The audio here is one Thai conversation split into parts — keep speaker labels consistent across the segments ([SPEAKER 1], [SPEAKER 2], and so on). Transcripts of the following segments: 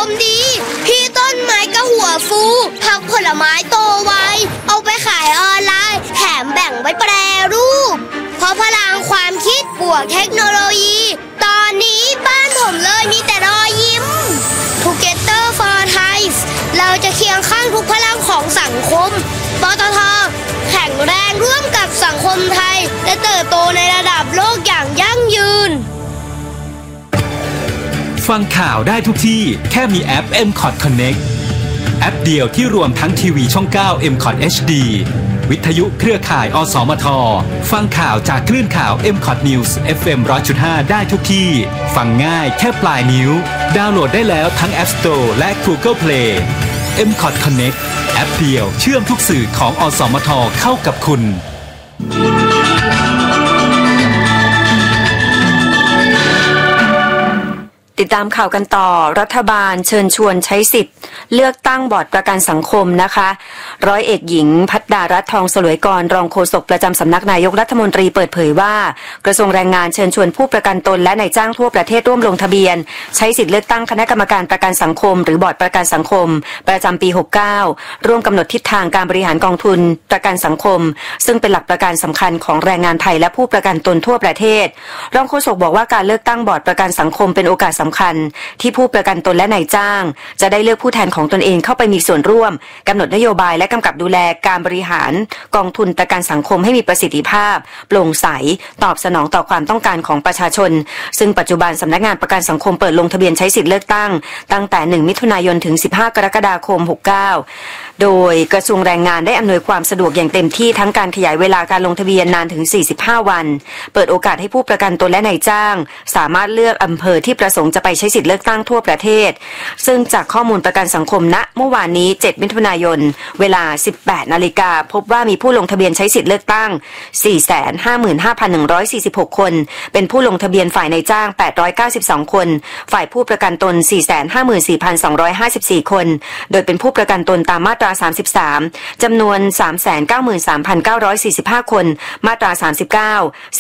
[SPEAKER 1] มดีพี่ต้นไม้ก็หัวฟูผักผลไม้โตไวเอาไปขายออนไลน์แถมแบ่งไว้แปรรูปเพราะพลังความคิดบวกเทคโนโลยีตอนนี้บ้านผมเลยมีแต่รอยยิ้ม Together for Thai เราจะเคียงข้างทุกพลังของสังคมปตท.แข็งแรงร่วมกับสังคมไทยและเติบโตในระดับโลกอย่างยั่งยืน
[SPEAKER 2] ฟังข่าวได้ทุกที่แค่มีแอป MCOT Connect แอปเดียวที่รวมทั้งทีวีช่อง 9 MCOT HD วิทยุเครือข่ายอสมทฟังข่าวจากคลื่นข่าว MCOT News FM 100.5 ได้ทุกที่ฟังง่ายแค่ปลายนิ้วดาวน์โหลดได้แล้วทั้ง App Store และ Google Play MCOT Connect แอปเดียวเชื่อมทุกสื่อของอสมทเข้ากับคุณ
[SPEAKER 3] ติดตามข่าวกันต่อรัฐบาลเชิญชวนใช้สิทธิ์เลือกตั้งบอร์ดประกันสังคมนะคะร้อยเอกหญิงภัทรารัตน์ทองสลวยกรรองโฆษกประจำสำนักนายกรัฐมนตรีเปิดเผยว่ากระทรวงแรงงานเชิญชวนผู้ประกันตนและนายจ้างทั่วประเทศร่วมลงทะเบียนใช้สิทธิ์เลือกตั้งคณะกรรมการประกันสังคมหรือบอร์ดประกันสังคมประจำปี 69 ร่วมกำหนดทิศทางการบริหารกองทุนประกันสังคมซึ่งเป็นหลักประกันสำคัญของแรงงานไทยและผู้ประกันตนทั่วประเทศรองโฆษกบอกว่าการเลือกตั้งบอร์ดประกันสังคมเป็นโอกาสสำคัญที่ผู้ประกันตนและนายจ้างจะได้เลือกผู้แทนของตนเองเข้าไปมีส่วนร่วมกำหนดนโยบายและกำกับดูแลการบริหารกองทุนประกันสังคมให้มีประสิทธิภาพโปร่งใสตอบสนองต่อความต้องการของประชาชนซึ่งปัจจุบันสำนักงานประกันสังคมเปิดลงทะเบียนใช้สิทธิเลือกตั้งตั้งแต่1มิถุนายนถึง15กรกฎาคม69โดยกระทรวงแรงงานได้อำนวยความสะดวกอย่างเต็มที่ทั้งการขยายเวลาการลงทะเบียนนานถึง45วันเปิดโอกาสให้ผู้ประกันตนและนายจ้างสามารถเลือกอำเภอที่ประสงค์จะไปใช้สิทธิเลือกตั้งทั่วประเทศซึ่งจากข้อมูลประกันสังคมณเมื่อวานนี้7มิถุนายนเวลา 18 นาฬิกาพบว่ามีผู้ลงทะเบียนใช้สิทธิเลือกตั้ง 455,146 คนเป็นผู้ลงทะเบียนฝ่ายนายจ้าง892คนฝ่ายผู้ประกันตน 454,254 คนโดยเป็นผู้ประกันตนตามมาตรา33จำนวน 393,945 คนมาตรา39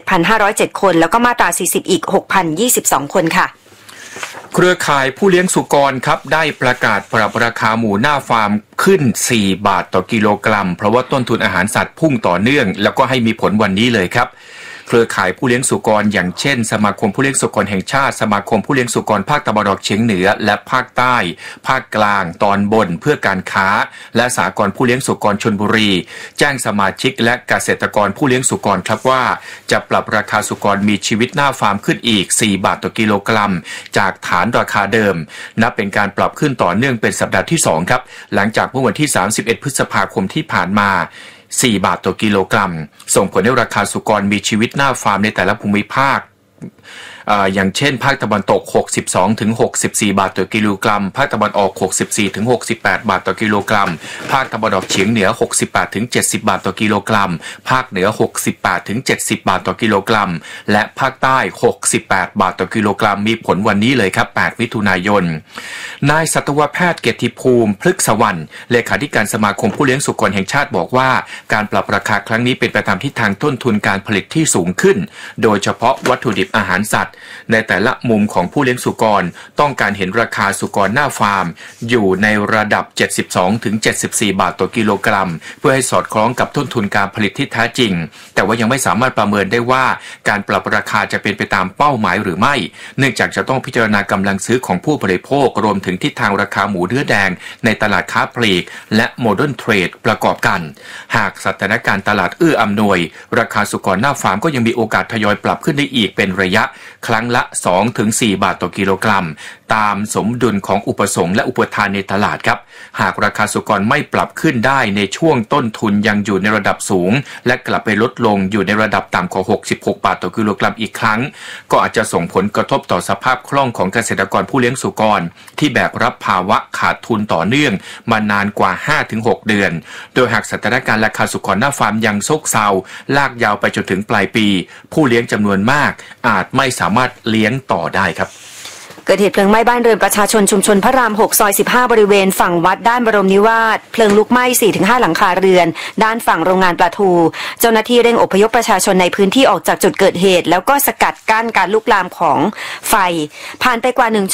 [SPEAKER 3] 47,507 คนแล้วก็มาตรา40อีก 6,022 คนค่ะ
[SPEAKER 4] เครือข่ายผู้เลี้ยงสุกรครับได้ประกาศปรับราคาหมูหน้าฟาร์มขึ้น4 บาทต่อกิโลกรัมเพราะว่าต้นทุนอาหารสัตว์พุ่งต่อเนื่องแล้วก็ให้มีผลวันนี้เลยครับเครือข่ายผู้เลี้ยงสุกรอย่างเช่นสมาคมผู้เลี้ยงสุกรแห่งชาติสมาคมผู้เลี้ยงสุกรภาคตะวันออกเฉียงเหนือและภาคใต้ภาคกลางตอนบนเพื่อการค้าและสหกรณ์ผู้เลี้ยงสุกรชลบุรีแจ้งสมาชิกและเกษตรกรผู้เลี้ยงสุกรครับว่าจะปรับราคาสุกรมีชีวิตหน้าฟาร์มขึ้นอีก4 บาทต่อกิโลกรัมจากฐานราคาเดิมนับเป็นการปรับขึ้นต่อเนื่องเป็นสัปดาห์ที่2ครับหลังจากเมื่อวันที่31พฤษภาคมที่ผ่านมา4 บาทต่อกิโลกรัมส่งผลให้ราคาสุกรมีชีวิตหน้าฟาร์มในแต่ละภูมิภาคอย่างเช่นภาคตะวันตก62ถึง64 บาทต่อกิโลกรัมภาคตะวันออก64ถึง68 บาทต่อกิโลกรัมภาคตะวันออกเฉียงเหนือ68ถึง70 บาทต่อกิโลกรัมภาคเหนือ68ถึง70 บาทต่อกิโลกรัมและภาคใต้68 บาทต่อกิโลกรัมมีผลวันนี้เลยครับ8มิถุนายนนายสัตวแพทย์เกียรติภูมิพฤกษวรรณเลขาธิการสมาคมผู้เลี้ยงสุกรแห่งชาติบอกว่าการปรับราคาครั้งนี้เป็นไปตามทิศทางต้นทุนการผลิตที่สูงขึ้นโดยเฉพาะวัตถุดิบอาหารสัตว์ในแต่ละมุมของผู้เลี้ยงสุกรต้องการเห็นราคาสุกรหน้าฟาร์มอยู่ในระดับ72ถึง74 บาทต่อกิโลกรัมเพื่อให้สอดคล้องกับต้นทุนการผลิตที่แท้จริงแต่ว่ายังไม่สามารถประเมินได้ว่าการปรับราคาจะเป็นไปตามเป้าหมายหรือไม่เนื่องจากจะต้องพิจารณากำลังซื้อของผู้บริโภครวมถึงทิศทางราคาหมูเนื้อแดงในตลาดค้าปลีกและโมเดิร์นเทรดประกอบกันหากสถานการณ์ตลาดเอื้ออำนวยราคาสุกรหน้าฟาร์มก็ยังมีโอกาสทยอยปรับขึ้นได้อีกเป็นระยะครั้งละ 2-4 บาทต่อกิโลกรัมตามสมดุลของอุปสงค์และอุปทานในตลาดครับหากราคาสุกรไม่ปรับขึ้นได้ในช่วงต้นทุนยังอยู่ในระดับสูงและกลับไปลดลงอยู่ในระดับต่ำกว่า66 บาทต่อกิโลกรัมอีกครั้งก็อาจจะส่งผลกระทบต่อสภาพคล่องของเกษตรกรผู้เลี้ยงสุกรที่แบกรับภาวะขาดทุนต่อเนื่องมานานกว่า 5-6 เดือนโดยหากสถานการณ์ราคาสุกรหน้าฟาร์มยังซบเซาลากยาวไปจนถึงปลายปีผู้เลี้ยงจำนวนมากอาจไม่สามารถเลี้ยงต่อได้ครับ
[SPEAKER 3] เกิดเหตุเพลิงไหม้บ้านเรือนประชาชนชุมชนพระราม6ซอย15บริเวณฝั่งวัดด้านบรมนิวาสเพลิงลุกไหม้ 4-5 หลังคาเรือนด้านฝั่งโรงงานปลาทูเจ้าหน้าที่เร่งอพยพประชาชนในพื้นที่ออกจากจุดเกิดเหตุแล้วก็สกัดกั้นการลุกลามของไฟผ่านไปกว่า1